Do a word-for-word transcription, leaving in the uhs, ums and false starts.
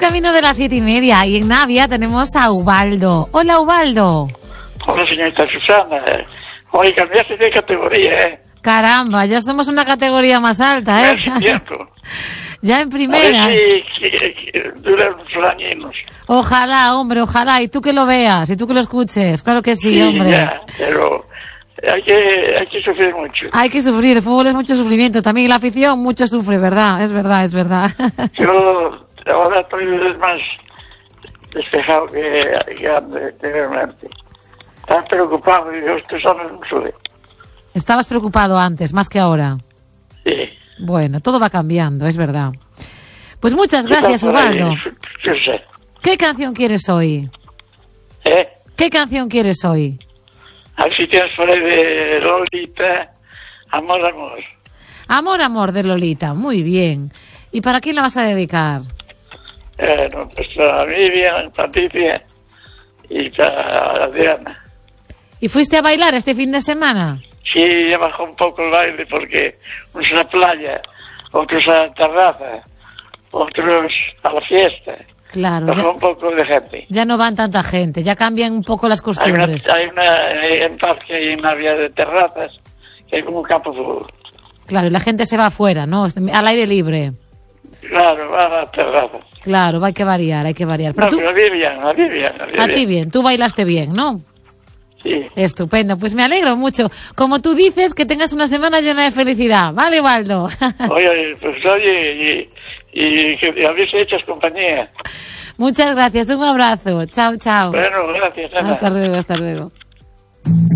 camino de las siete y media y en Navia tenemos a Ubaldo. Hola, Ubaldo. Hola, señorita Susana. Oye, cambiaste de categoría, ¿eh? Caramba, ya somos una categoría más alta, ¿eh? Ya, tiempo. Ya en primera. A ver si que, que duran unos añinos. Ojalá, hombre, ojalá. Y tú que lo veas, y tú que lo escuches. Claro que sí, Sí, hombre. ya, pero hay que, hay que sufrir mucho. Hay que sufrir. El fútbol es mucho sufrimiento. También la afición mucho sufre, ¿verdad? Es verdad, es verdad. Yo ahora estoy más despejado que, que anteriormente. Estaba preocupado y yo estoy solo en un sube. Estabas preocupado antes, más que ahora. Sí. Bueno, todo va cambiando, es verdad. Pues muchas gracias, Ubaldo. Yo sé. ¿Qué canción quieres hoy? ¿Eh? ¿Qué canción quieres hoy? A ver si tienes por ahí de Lolita, Amor, Amor. Amor, amor de Lolita, muy bien. ¿Y para quién la vas a dedicar? Eh, no, pues para Miriam, Patricia y para Adriana. ¿Y fuiste a bailar este fin de semana? Sí, ya bajó un poco el baile porque unos a la playa, otros a la terraza, otros a la fiesta. Claro. Bajó Ya, un poco de gente. ya no van tanta gente, ya cambian un poco las Hay una, costumbres. hay una en parque, hay una vía de terrazas, que hay como un campo de fútbol. Claro, y la gente se va afuera, ¿no? Al aire libre. Claro, va a las terrazas. Claro, hay que variar, hay que variar. Pero No, tú, pero a mí bien, a mí bien, a mí a bien. ti bien, tú bailaste bien, ¿no? Sí. Estupendo, pues me alegro mucho. Como tú dices, que tengas una semana llena de felicidad. ¿Vale, Ubaldo? Oye, pues oye, y, y que a mí se echas compañía. Muchas gracias, un abrazo. Chao, chao. Bueno, gracias, Ana. Hasta luego, hasta luego.